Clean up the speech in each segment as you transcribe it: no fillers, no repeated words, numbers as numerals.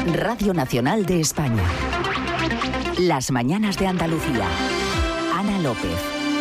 Radio Nacional de España. Las mañanas de Andalucía. Ana López.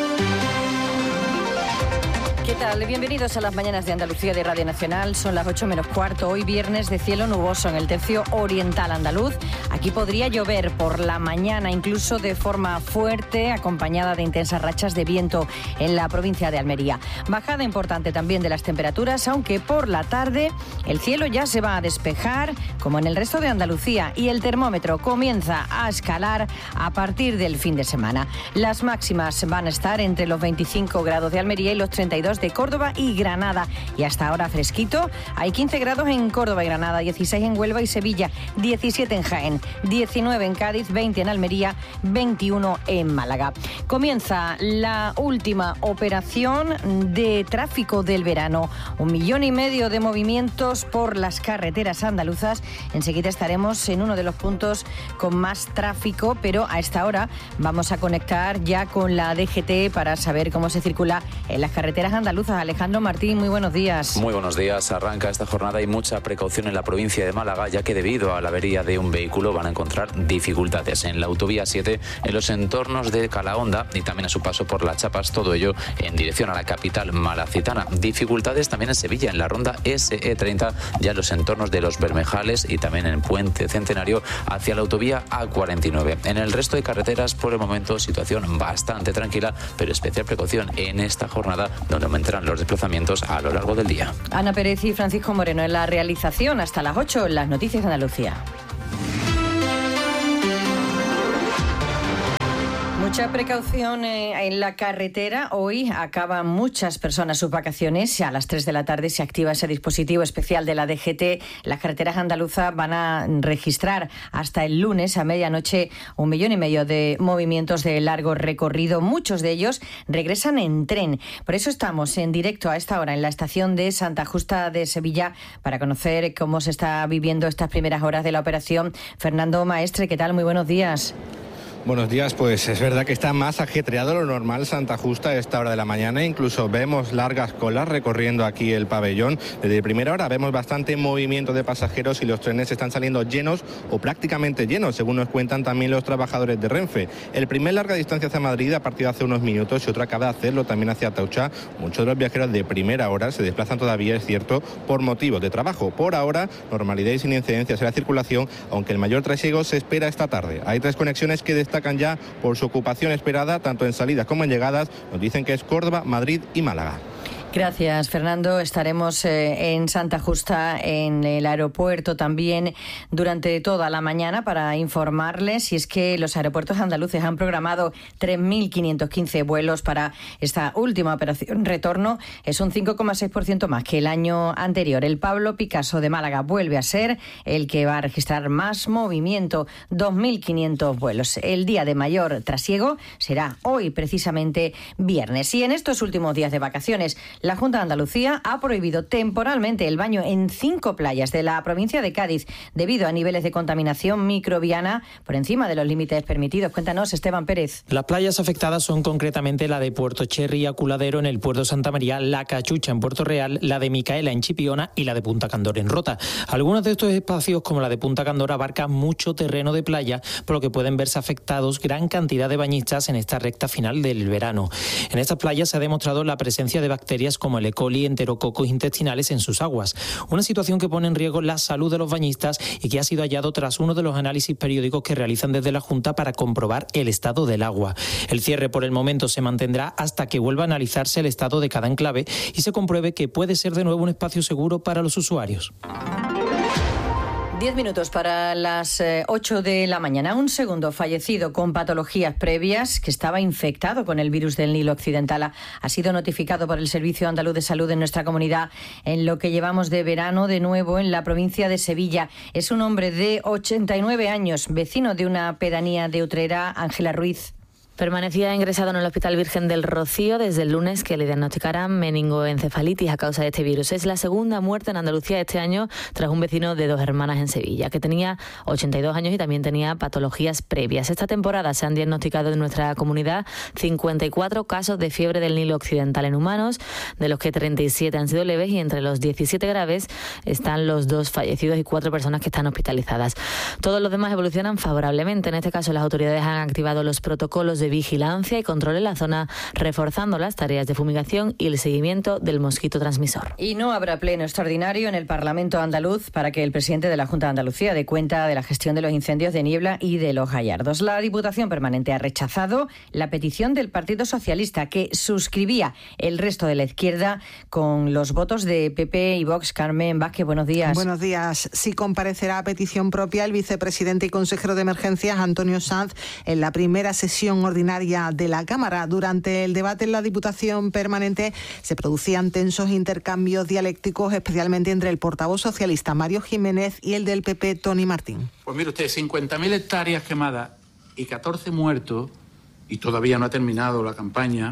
¿Qué tal? Bienvenidos a las mañanas de Andalucía de Radio Nacional. Son las 8 menos cuarto. Hoy viernes de cielo nuboso en el tercio oriental andaluz. Aquí podría llover por la mañana, incluso de forma fuerte, acompañada de intensas rachas de viento en la provincia de Almería. Bajada importante también de las temperaturas, aunque por la tarde el cielo ya se va a despejar, como en el resto de Andalucía, y el termómetro comienza a escalar a partir del fin de semana. Las máximas van a estar entre los 25 grados de Almería y los 32 de Córdoba y Granada, y hasta ahora fresquito. Hay 15 grados en Córdoba y Granada, 16 en Huelva y Sevilla, 17 en Jaén, 19 en Cádiz, 20 en Almería, 21 en Málaga. Comienza la última operación de tráfico del verano. 1,5 millones de movimientos por las carreteras andaluzas. Enseguida estaremos en uno de los puntos con más tráfico, pero a esta hora vamos a conectar ya con la DGT para saber cómo se circula en las carreteras andaluzas. Alejandro Martín, muy buenos días. Muy buenos días. Arranca esta jornada y mucha precaución en la provincia de Málaga, ya que debido a la avería de un vehículo van a encontrar dificultades en la autovía 7, en los entornos de Calahonda y también a su paso por Las Chapas, todo ello en dirección a la capital malacitana. Dificultades también en Sevilla, en la ronda SE30, ya en los entornos de Los Bermejales y también en Puente Centenario hacia la autovía A49. En el resto de carreteras, por el momento, situación bastante tranquila, pero especial precaución en esta jornada, donde aumentarán los desplazamientos a lo largo del día. Ana Pérez y Francisco Moreno en la realización. Hasta las 8 en las noticias de Andalucía. Mucha precaución en la carretera. Hoy acaban muchas personas sus vacaciones. A las 3 de la tarde se activa ese dispositivo especial de la DGT. Las carreteras andaluzas van a registrar hasta el lunes a medianoche 1,5 millones de movimientos de largo recorrido. Muchos de ellos regresan en tren. Por eso estamos en directo a esta hora en la estación de Santa Justa de Sevilla para conocer cómo se está viviendo estas primeras horas de la operación. Fernando Maestre, ¿qué tal? Muy buenos días. Buenos días, pues es verdad que está más ajetreado de lo normal Santa Justa a esta hora de la mañana. Incluso vemos largas colas recorriendo aquí el pabellón. Desde primera hora vemos bastante movimiento de pasajeros y los trenes están saliendo llenos o prácticamente llenos, según nos cuentan también los trabajadores de Renfe. El primer larga distancia hacia Madrid ha partido hace unos minutos y otro acaba de hacerlo también hacia Atocha. Muchos de los viajeros de primera hora se desplazan todavía, es cierto, por motivos de trabajo. Por ahora, normalidad y sin incidencias en la circulación, aunque el mayor trasiego se espera esta tarde. Hay 3 conexiones que destacan ya por su ocupación esperada, tanto en salidas como en llegadas. Nos dicen que es Córdoba, Madrid y Málaga. Gracias, Fernando. Estaremos en Santa Justa, en el aeropuerto también durante toda la mañana para informarles. Y es que los aeropuertos andaluces han programado 3.515 vuelos para esta última operación retorno. Es un 5,6% más que el año anterior. El Pablo Picasso de Málaga vuelve a ser el que va a registrar más movimiento, 2.500 vuelos. El día de mayor trasiego será hoy, precisamente viernes. Y en estos últimos días de vacaciones, la Junta de Andalucía ha prohibido temporalmente el baño en 5 playas de la provincia de Cádiz debido a niveles de contaminación microbiana por encima de los límites permitidos. Cuéntanos, Esteban Pérez. Las playas afectadas son concretamente la de Puerto Cherry y Aculadero en el puerto de Santa María, La Cachucha en Puerto Real, la de Micaela en Chipiona y la de Punta Candora en Rota. Algunos de estos espacios, como la de Punta Candora, abarcan mucho terreno de playa, por lo que pueden verse afectados gran cantidad de bañistas en esta recta final del verano. En estas playas se ha demostrado la presencia de bacterias como el E. coli, enterococos intestinales en sus aguas. Una situación que pone en riesgo la salud de los bañistas y que ha sido hallado tras uno de los análisis periódicos que realizan desde la Junta para comprobar el estado del agua. El cierre por el momento se mantendrá hasta que vuelva a analizarse el estado de cada enclave y se compruebe que puede ser de nuevo un espacio seguro para los usuarios. 10 minutos para las 8 de la mañana. Un segundo fallecido con patologías previas que estaba infectado con el virus del Nilo Occidental ha sido notificado por el Servicio Andaluz de Salud en nuestra comunidad en lo que llevamos de verano, de nuevo en la provincia de Sevilla. Es un hombre de 89 años, vecino de una pedanía de Utrera. Ángela Ruiz. Permanecía ingresado en el Hospital Virgen del Rocío desde el lunes que le diagnosticaran meningoencefalitis a causa de este virus. Es la segunda muerte en Andalucía este año tras un vecino de 2 hermanas en Sevilla, que tenía 82 años y también tenía patologías previas. Esta temporada se han diagnosticado en nuestra comunidad 54 casos de fiebre del Nilo Occidental en humanos, de los que 37 han sido leves, y entre los 17 graves están los 2 fallecidos y 4 personas que están hospitalizadas. Todos los demás evolucionan favorablemente. En este caso, las autoridades han activado los protocolos de vigilancia y control en la zona, reforzando las tareas de fumigación y el seguimiento del mosquito transmisor. Y no habrá pleno extraordinario en el Parlamento andaluz para que el presidente de la Junta de Andalucía dé cuenta de la gestión de los incendios de Niebla y de Los Gallardos. La Diputación Permanente ha rechazado la petición del Partido Socialista, que suscribía el resto de la izquierda con los votos de PP y Vox. Carmen Vázquez, buenos días. Buenos días. Sí comparecerá a petición propia el vicepresidente y consejero de Emergencias, Antonio Sanz, en la primera sesión ordinaria de la Cámara. Durante el debate en la Diputación Permanente se producían tensos intercambios dialécticos, especialmente entre el portavoz socialista Mario Jiménez y el del PP Tony Martín. Pues mire usted, 50.000 hectáreas quemadas y 14 muertos, y todavía no ha terminado la campaña,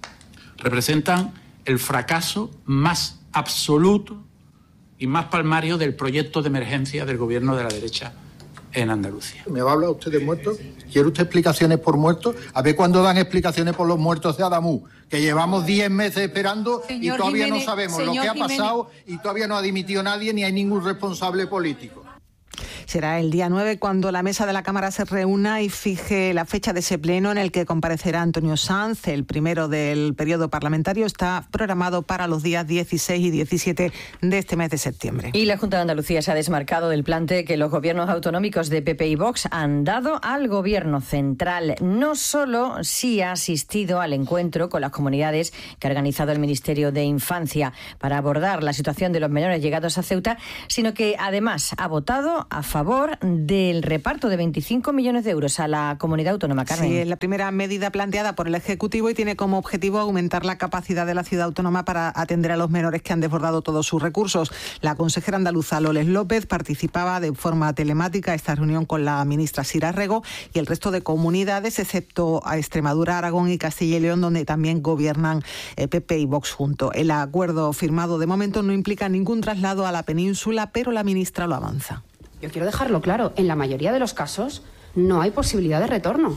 representan el fracaso más absoluto y más palmario del proyecto de emergencia del gobierno de la derecha en Andalucía. ¿Me va a hablar usted de muertos? ¿Quiere usted explicaciones por muertos? A ver cuándo dan explicaciones por los muertos de Adamú, que llevamos 10 meses esperando y todavía no sabemos lo que ha pasado y todavía no ha dimitido nadie ni hay ningún responsable político. Será el día 9 cuando la mesa de la Cámara se reúna y fije la fecha de ese pleno en el que comparecerá Antonio Sanz. El primero del periodo parlamentario está programado para los días 16 y 17 de este mes de septiembre. Y la Junta de Andalucía se ha desmarcado del plante que los gobiernos autonómicos de PP y Vox han dado al Gobierno central. No solo sí ha asistido al encuentro con las comunidades que ha organizado el Ministerio de Infancia para abordar la situación de los menores llegados a Ceuta, sino que además ha votado a favor del reparto de 25 millones de euros a la comunidad autónoma. Carmen. Sí, es la primera medida planteada por el Ejecutivo y tiene como objetivo aumentar la capacidad de la ciudad autónoma para atender a los menores que han desbordado todos sus recursos. La consejera andaluza Loles López participaba de forma telemática en esta reunión con la ministra Sira Rego y el resto de comunidades, excepto a Extremadura, Aragón y Castilla y León, donde también gobiernan PP y Vox juntos. El acuerdo firmado de momento no implica ningún traslado a la península, pero la ministra lo avanza. Yo quiero dejarlo claro, en la mayoría de los casos no hay posibilidad de retorno,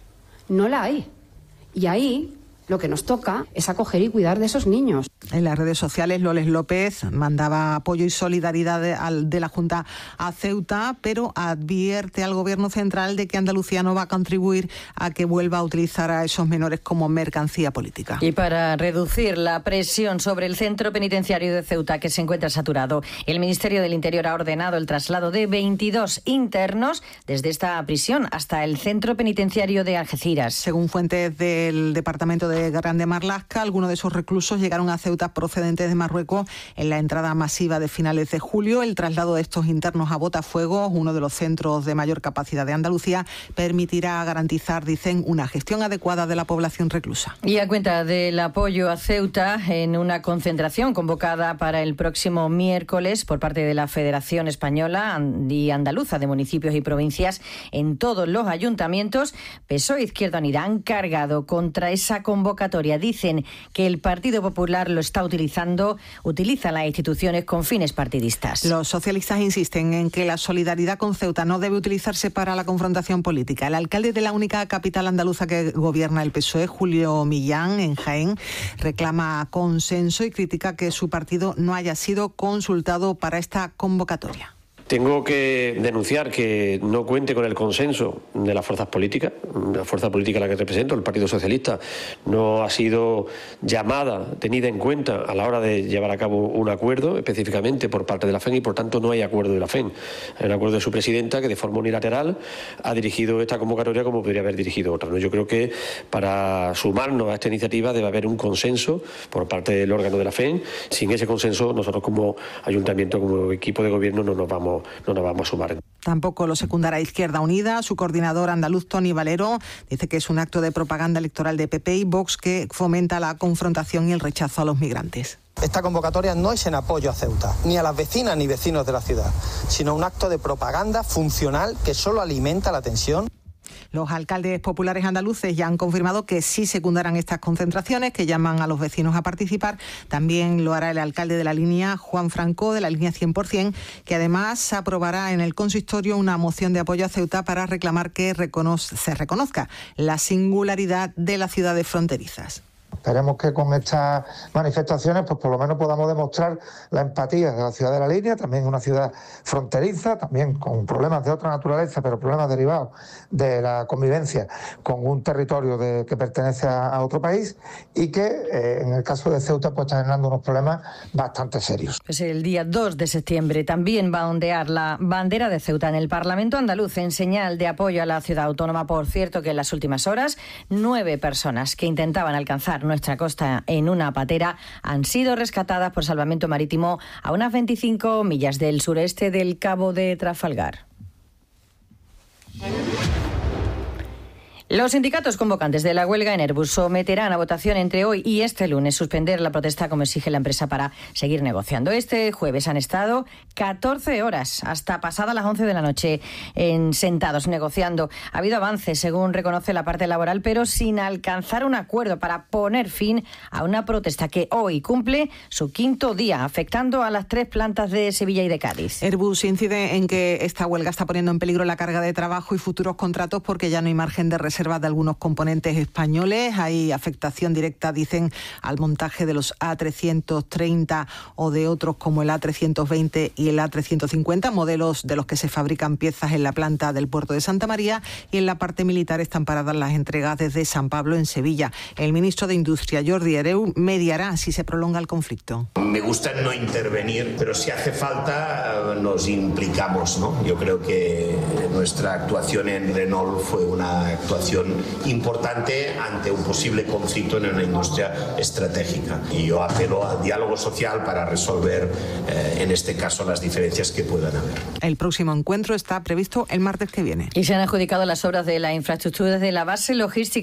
no la hay. Y ahí lo que nos toca es acoger y cuidar de esos niños. En las redes sociales, Loles López mandaba apoyo y solidaridad de la Junta a Ceuta, pero advierte al Gobierno central de que Andalucía no va a contribuir a que vuelva a utilizar a esos menores como mercancía política. Y para reducir la presión sobre el centro penitenciario de Ceuta, que se encuentra saturado, el Ministerio del Interior ha ordenado el traslado de 22 internos desde esta prisión hasta el centro penitenciario de Algeciras. Según fuentes del Departamento de Grande Marlaska, algunos de esos reclusos llegaron a Ceuta procedentes de Marruecos en la entrada masiva de finales de julio. El traslado de estos internos a Botafuegos, uno de los centros de mayor capacidad de Andalucía, permitirá garantizar, dicen, una gestión adecuada de la población reclusa. Y a cuenta del apoyo a Ceuta en una concentración convocada para el próximo miércoles por parte de la Federación Española y Andaluza de Municipios y Provincias en todos los ayuntamientos, PSOE e Izquierda Unida han cargado contra esa convocatoria. Dicen que el Partido Popular utiliza las instituciones con fines partidistas. Los socialistas insisten en que la solidaridad con Ceuta no debe utilizarse para la confrontación política. El alcalde de la única capital andaluza que gobierna el PSOE, Julio Millán, en Jaén, reclama consenso y critica que su partido no haya sido consultado para esta convocatoria. Tengo que denunciar que no cuente con el consenso de las fuerzas políticas. La fuerza política a la que represento, el Partido Socialista, no ha sido llamada, tenida en cuenta a la hora de llevar a cabo un acuerdo específicamente por parte de la FEN y por tanto no hay acuerdo de la FEN. Hay un acuerdo de su presidenta que de forma unilateral ha dirigido esta convocatoria como podría haber dirigido otra. Yo creo que para sumarnos a esta iniciativa debe haber un consenso por parte del órgano de la FEN. Sin ese consenso nosotros como ayuntamiento, como equipo de gobierno no nos vamos a sumar. Tampoco lo secundará Izquierda Unida. Su coordinador andaluz, Tony Valero, dice que es un acto de propaganda electoral de PP y Vox que fomenta la confrontación y el rechazo a los migrantes. Esta convocatoria no es en apoyo a Ceuta, ni a las vecinas ni vecinos de la ciudad, sino un acto de propaganda funcional que solo alimenta la tensión. Los alcaldes populares andaluces ya han confirmado que sí secundarán estas concentraciones, que llaman a los vecinos a participar. También lo hará el alcalde de la línea, Juan Franco, de la línea 100%, que además aprobará en el consistorio una moción de apoyo a Ceuta para reclamar que se reconozca la singularidad de las ciudades fronterizas. Esperemos que con estas manifestaciones pues por lo menos podamos demostrar la empatía de la ciudad de la línea, también una ciudad fronteriza, también con problemas de otra naturaleza, pero problemas derivados de la convivencia con un territorio que pertenece a otro país y que en el caso de Ceuta pues está generando unos problemas bastante serios. Pues el día 2 de septiembre también va a ondear la bandera de Ceuta en el Parlamento andaluz en señal de apoyo a la ciudad autónoma. Por cierto, que en las últimas horas 9 personas que intentaban alcanzar nuestra costa en una patera han sido rescatadas por salvamento marítimo a unas 25 millas del sureste del Cabo de Trafalgar. Los sindicatos convocantes de la huelga en Airbus someterán a votación entre hoy y este lunes suspender la protesta como exige la empresa para seguir negociando. Este jueves han estado 14 horas hasta pasadas las 11 de la noche sentados negociando. Ha habido avances, según reconoce la parte laboral, pero sin alcanzar un acuerdo para poner fin a una protesta que hoy cumple su 5º día, afectando a las 3 plantas de Sevilla y de Cádiz. Airbus incide en que esta huelga está poniendo en peligro la carga de trabajo y futuros contratos porque ya no hay margen de reserva de algunos componentes españoles. Hay afectación directa, dicen, al montaje de los A330 o de otros como el A320 y el A350, modelos de los que se fabrican piezas en la planta del puerto de Santa María, y en la parte militar están paradas las entregas desde San Pablo en Sevilla. El ministro de Industria, Jordi Hereu, mediará si se prolonga el conflicto. Me gusta no intervenir, pero si hace falta nos implicamos, ¿no? Yo creo que nuestra actuación en Renault fue una actuación importante ante un posible conflicto en una industria estratégica. Y yo apelo al diálogo social para resolver, en este caso, las diferencias que puedan haber. El próximo encuentro está previsto el martes que viene. Y se han adjudicado las obras de la infraestructura de la base logística